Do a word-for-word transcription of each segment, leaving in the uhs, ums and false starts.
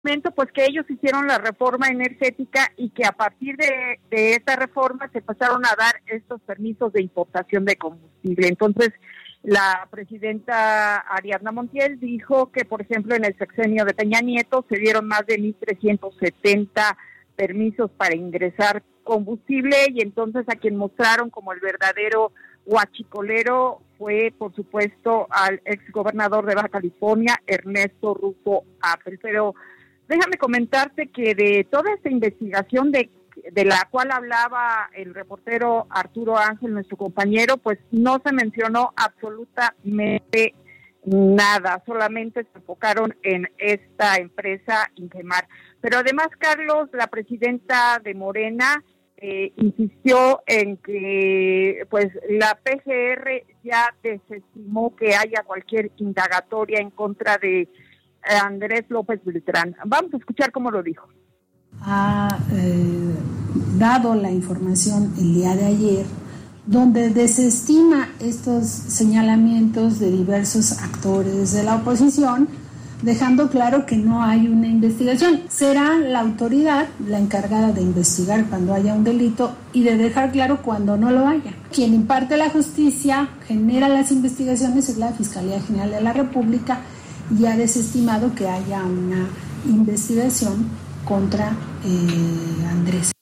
pues que ellos hicieron la reforma energética y que a partir de, de esta reforma se pasaron a dar estos permisos de importación de combustible. Entonces, la presidenta Ariadna Montiel dijo que, por ejemplo, en el sexenio de Peña Nieto se dieron más de mil trescientos setenta permisos para ingresar combustible, y entonces a quien mostraron como el verdadero huachicolero fue, por supuesto, al exgobernador de Baja California, Ernesto Rufo Apel. Pero déjame comentarte que de toda esta investigación de, de la cual hablaba el reportero Arturo Ángel, nuestro compañero, pues no se mencionó absolutamente nada, solamente se enfocaron en esta empresa Ingemar. Pero además, Carlos, la presidenta de Morena eh, insistió en que pues la P G R ya desestimó que haya cualquier indagatoria en contra de Andrés López Beltrán. Vamos a escuchar cómo lo dijo. Ha eh, dado la información el día de ayer, donde desestima estos señalamientos de diversos actores de la oposición, dejando claro que no hay una investigación. Será la autoridad la encargada de investigar cuando haya un delito y de dejar claro cuando no lo haya. Quien imparte la justicia, genera las investigaciones, es la Fiscalía General de la República, y ha desestimado que haya una investigación contra eh, Andrés.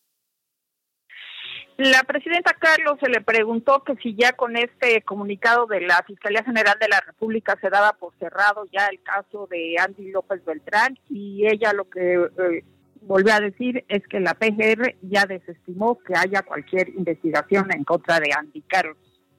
La presidenta Carlos se le preguntó que si ya con este comunicado de la Fiscalía General de la República se daba por cerrado ya el caso de Andy López Beltrán, y ella lo que eh, volvió a decir es que la P G R ya desestimó que haya cualquier investigación en contra de Andy. Carlos.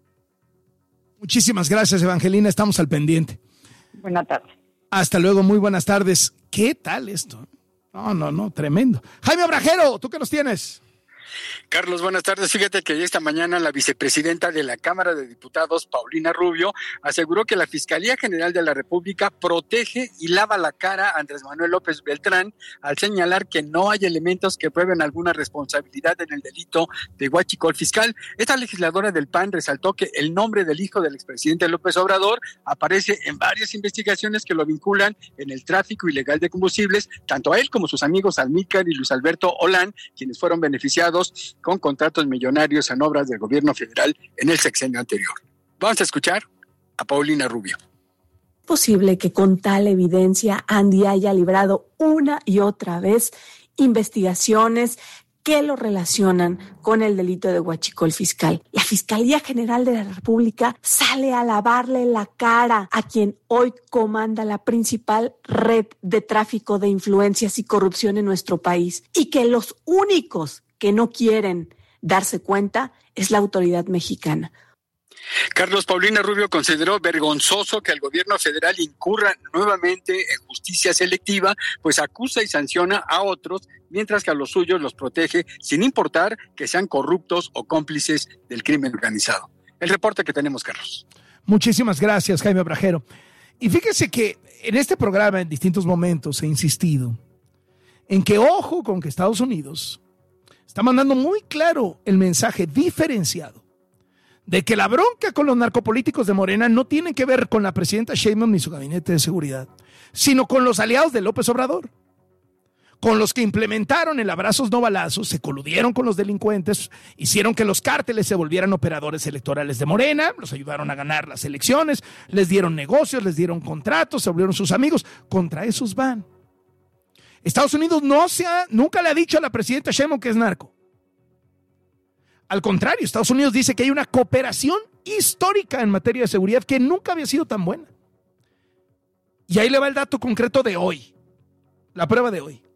Muchísimas gracias, Evangelina, estamos al pendiente. Buenas tardes. Hasta luego, muy buenas tardes. ¿Qué tal esto? No, no, no, tremendo. Jaime Obrajero, ¿tú qué nos tienes? Carlos, buenas tardes. Fíjate que esta mañana la vicepresidenta de la Cámara de Diputados, Paulina Rubio, aseguró que la Fiscalía General de la República protege y lava la cara a Andrés Manuel López Beltrán al señalar que no hay elementos que prueben alguna responsabilidad en el delito de huachicol fiscal. Esta legisladora del P A N resaltó que el nombre del hijo del expresidente López Obrador aparece en varias investigaciones que lo vinculan en el tráfico ilegal de combustibles, tanto a él como a sus amigos Almícar y Luis Alberto Olán, quienes fueron beneficiados con contratos millonarios en obras del gobierno federal en el sexenio anterior. Vamos a escuchar a Paulina Rubio. ¿Es posible que con tal evidencia Andy haya librado una y otra vez investigaciones que lo relacionan con el delito de huachicol fiscal? La Fiscalía General de la República sale a lavarle la cara a quien hoy comanda la principal red de tráfico de influencias y corrupción en nuestro país, y que los únicos que no quieren darse cuenta es la autoridad mexicana. Carlos, Paulina Rubio consideró vergonzoso que el gobierno federal incurra nuevamente en justicia selectiva, pues acusa y sanciona a otros, mientras que a los suyos los protege sin importar que sean corruptos o cómplices del crimen organizado. El reporte que tenemos, Carlos. Muchísimas gracias, Jaime Obrajero. Y fíjese que en este programa en distintos momentos he insistido en que ojo con que Estados Unidos está mandando muy claro el mensaje diferenciado de que la bronca con los narcopolíticos de Morena no tiene que ver con la presidenta Sheinbaum ni su gabinete de seguridad, sino con los aliados de López Obrador, con los que implementaron el abrazos no balazos, se coludieron con los delincuentes, hicieron que los cárteles se volvieran operadores electorales de Morena, los ayudaron a ganar las elecciones, les dieron negocios, les dieron contratos, se volvieron sus amigos. Contra esos van. Estados Unidos no se ha, nunca le ha dicho a la presidenta Sheinbaum que es narco. Al contrario, Estados Unidos dice que hay una cooperación histórica en materia de seguridad que nunca había sido tan buena. Y ahí le va el dato concreto de hoy, la prueba de hoy.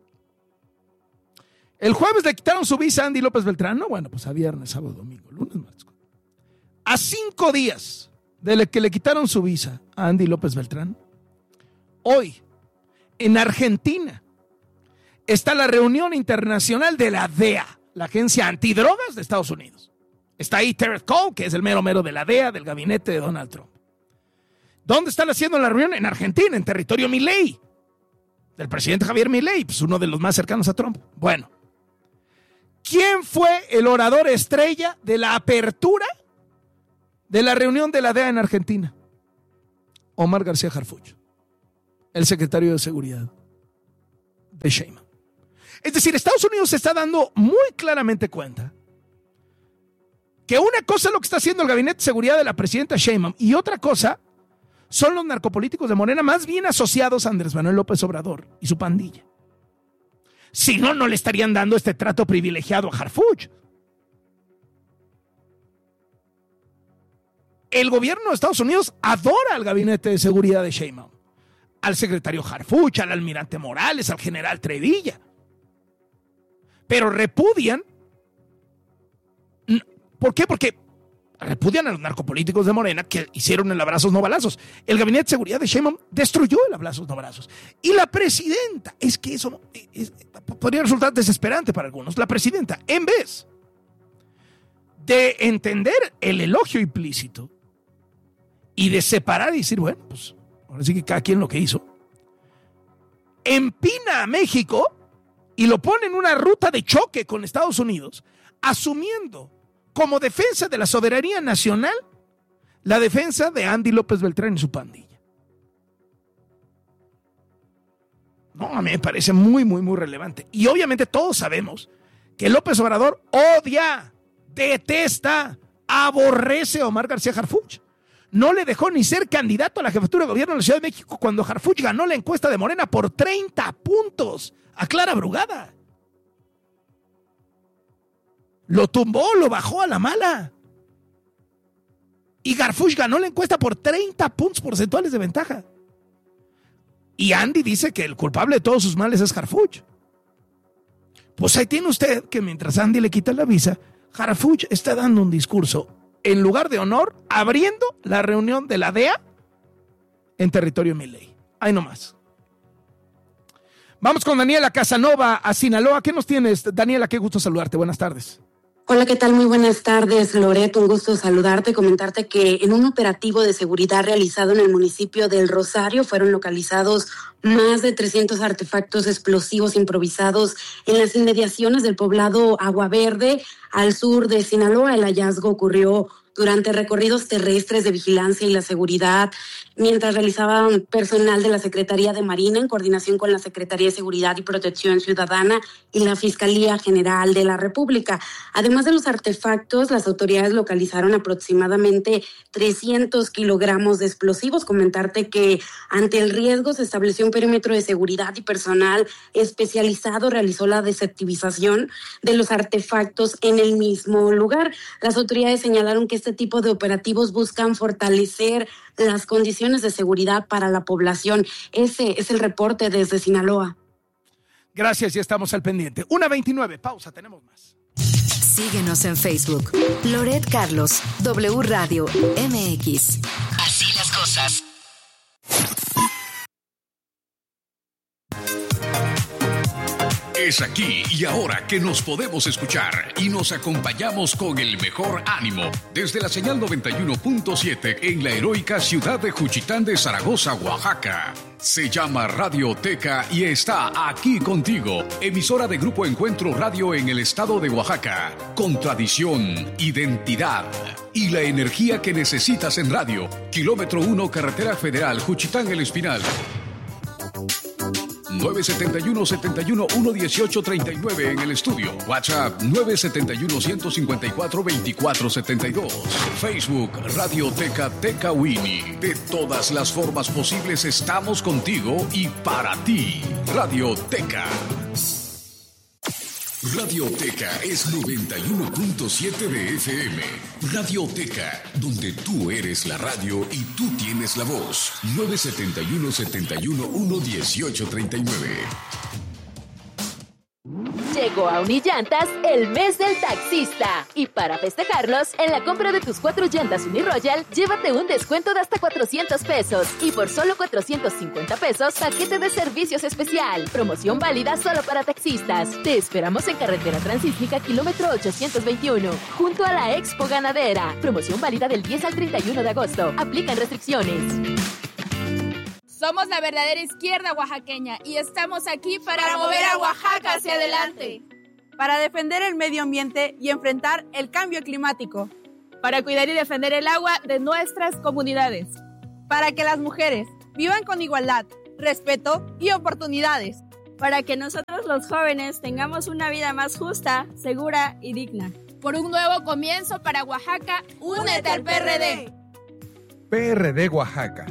El jueves le quitaron su visa a Andy López Beltrán, no, bueno, pues a viernes, sábado, domingo, lunes, martes. A cinco días de que le quitaron su visa a Andy López Beltrán, hoy, en Argentina, está la reunión internacional de la D E A, la agencia antidrogas de Estados Unidos. Está ahí Terry Cole, que es el mero mero de la D E A, del gabinete de Donald Trump. ¿Dónde están haciendo la reunión? En Argentina, en territorio Milei, del presidente Javier Milei, pues uno de los más cercanos a Trump. Bueno, ¿quién fue el orador estrella de la apertura de la reunión de la D E A en Argentina? Omar García Harfuch, el secretario de Seguridad de Sheinbaum. Es decir, Estados Unidos se está dando muy claramente cuenta que una cosa es lo que está haciendo el Gabinete de Seguridad de la presidenta Sheinbaum y otra cosa son los narcopolíticos de Morena más bien asociados a Andrés Manuel López Obrador y su pandilla. Si no, no le estarían dando este trato privilegiado a Harfuch. El gobierno de Estados Unidos adora al Gabinete de Seguridad de Sheinbaum, al secretario Harfuch, al almirante Morales, al general Trevilla. Pero repudian. ¿Por qué? Porque repudian a los narcopolíticos de Morena que hicieron el abrazos no balazos. El Gabinete de Seguridad de Sheinbaum destruyó el abrazos no balazos. Y la presidenta, es que eso es, podría resultar desesperante para algunos. La presidenta, en vez de entender el elogio implícito y de separar y decir, bueno, pues ahora sí que cada quien lo que hizo, empina a México y lo pone en una ruta de choque con Estados Unidos, asumiendo como defensa de la soberanía nacional la defensa de Andy López Beltrán y su pandilla. No, a mí me parece muy, muy, muy relevante. Y obviamente todos sabemos que López Obrador odia, detesta, aborrece a Omar García Harfuch. No le dejó ni ser candidato a la jefatura de gobierno de la Ciudad de México cuando Harfuch ganó la encuesta de Morena por treinta puntos a Clara Brugada. Lo tumbó, lo bajó a la mala. Y Harfuch ganó la encuesta por treinta puntos porcentuales de ventaja. Y Andy dice que el culpable de todos sus males es Harfuch. Pues ahí tiene usted que mientras Andy le quita la visa, Harfuch está dando un discurso en lugar de honor, abriendo la reunión de la D E A en territorio Milei. Ahí nomás. Vamos con Daniela Casanova a Sinaloa. ¿Qué nos tienes, Daniela? Qué gusto saludarte. Buenas tardes. Hola, ¿qué tal? Muy buenas tardes, Loret. Un gusto saludarte, comentarte que en un operativo de seguridad realizado en el municipio del Rosario fueron localizados más de trescientos artefactos explosivos improvisados en las inmediaciones del poblado Agua Verde, al sur de Sinaloa. El hallazgo ocurrió durante recorridos terrestres de vigilancia y la seguridad, mientras realizaban personal de la Secretaría de Marina en coordinación con la Secretaría de Seguridad y Protección Ciudadana y la Fiscalía General de la República. Además de los artefactos, las autoridades localizaron aproximadamente trescientos kilogramos de explosivos. Comentarte que ante el riesgo se estableció un perímetro de seguridad y personal especializado realizó la desactivización de los artefactos en el mismo lugar. Las autoridades señalaron que este tipo de operativos buscan fortalecer las condiciones de seguridad para la población. Ese es el reporte desde Sinaloa. Gracias, ya estamos al pendiente. una veintinueve, pausa, tenemos más. Síguenos en Facebook. Loret Carlos, W Radio, M X. Así las cosas. Es aquí y ahora que nos podemos escuchar y nos acompañamos con el mejor ánimo desde la señal noventa y uno punto siete en la heroica ciudad de Juchitán de Zaragoza, Oaxaca. Se llama Radioteca y está aquí contigo, emisora de Grupo Encuentro Radio en el estado de Oaxaca, con tradición, identidad y la energía que necesitas en radio. Kilómetro uno, Carretera Federal, Juchitán El Espinal. nueve siete uno, siete uno, uno uno ocho tres nueve en el estudio. WhatsApp nueve siete uno, uno cinco cuatro, dos cuatro siete dos. Facebook Radioteca Tecawini. De todas las formas posibles estamos contigo y para ti. Radioteca. Radioteca es noventa y uno punto siete de F M. Radioteca, donde tú eres la radio y tú tienes la voz. nueve siete uno, siete uno, uno uno ocho tres nueve. Llegó a Unillantas el mes del taxista. Y para festejarlos, en la compra de tus cuatro llantas Uniroyal, llévate un descuento de hasta cuatrocientos pesos. Y por solo cuatrocientos cincuenta pesos, paquete de servicios especial. Promoción válida solo para taxistas. Te esperamos en Carretera Transísmica, kilómetro ochocientos veintiuno, junto a la Expo Ganadera. Promoción válida del diez al treinta y uno de agosto. Aplican restricciones. Somos la verdadera izquierda oaxaqueña y estamos aquí para, para mover a Oaxaca hacia adelante. Para defender el medio ambiente y enfrentar el cambio climático. Para cuidar y defender el agua de nuestras comunidades. Para que las mujeres vivan con igualdad, respeto y oportunidades. para que nosotros los jóvenes tengamos una vida más justa, segura y digna. Por un nuevo comienzo para Oaxaca, únete al P R D. P R D Oaxaca.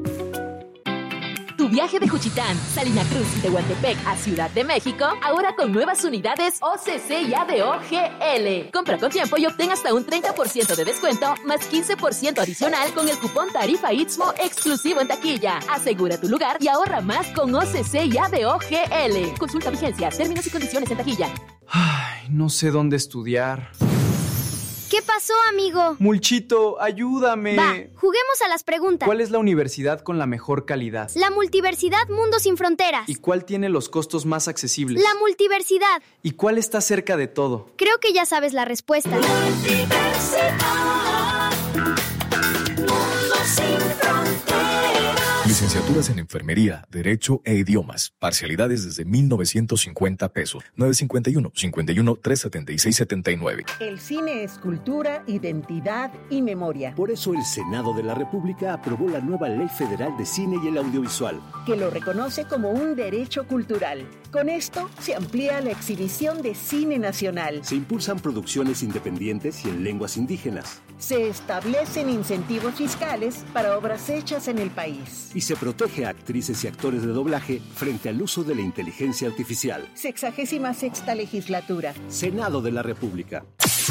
Tu viaje de Juchitán, Salina Cruz y Tehuantepec a Ciudad de México, ahora con nuevas unidades O C C y A D O G L. Compra con tiempo y obtén hasta un treinta por ciento de descuento, más quince por ciento adicional con el cupón Tarifa Istmo exclusivo en taquilla. Asegura tu lugar y ahorra más con O C C y A D O G L. Consulta vigencia, términos y condiciones en taquilla. Ay, no sé dónde estudiar. ¿Qué pasó, amigo? Mulchito, ayúdame. Va, juguemos a las preguntas. ¿Cuál es la universidad con la mejor calidad? La Multiversidad Mundo Sin Fronteras. ¿Y cuál tiene los costos más accesibles? La Multiversidad. ¿Y cuál está cerca de todo? Creo que ya sabes la respuesta. Multiversidad Mundo Sin Fronteras. Licenciaturas en Enfermería, Derecho e Idiomas. Parcialidades desde mil novecientos cincuenta pesos. nueve cinco uno, cincuenta y uno, trescientos setenta y seis, setenta y nueve. El cine es cultura, identidad y memoria. Por eso el Senado de la República aprobó la nueva Ley Federal de Cine y el Audiovisual, que lo reconoce como un derecho cultural. Con esto se amplía la exhibición de cine nacional. Se impulsan producciones independientes y en lenguas indígenas. Se establecen incentivos fiscales para obras hechas en el país. Y se protege a actrices y actores de doblaje frente al uso de la inteligencia artificial. Sexagésima sexta legislatura. Senado de la República.